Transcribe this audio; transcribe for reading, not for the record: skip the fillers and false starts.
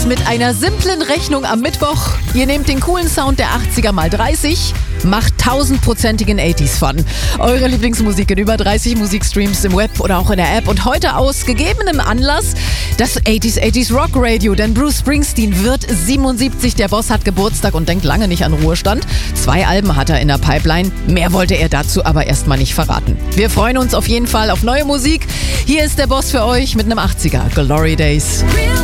mit einer simplen Rechnung am Mittwoch. Ihr nehmt den coolen Sound der 80er mal 30, macht 1000%igen 80s-Fun. Eure Lieblingsmusik in über 30 Musikstreams im Web oder auch in der App. Und heute aus gegebenem Anlass das 80s Rock Radio. Denn Bruce Springsteen wird 77. Der Boss hat Geburtstag und denkt lange nicht an Ruhestand. 2 Alben hat er in der Pipeline. Mehr wollte er dazu aber erstmal nicht verraten. Wir freuen uns auf jeden Fall auf neue Musik. Hier ist der Boss für euch mit einem 80er Glory Days.